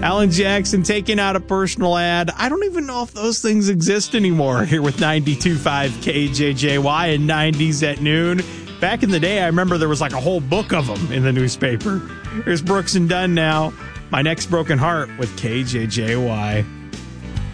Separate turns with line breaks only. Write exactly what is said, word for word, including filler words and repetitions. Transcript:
Alan Jackson taking out a personal ad. I don't even know if those things exist anymore here with ninety-two point five K J J Y and nineties at noon. Back in the day, I remember there was like a whole book of them in the newspaper. Here's Brooks and Dunn now. My Next Broken Heart with K J J Y.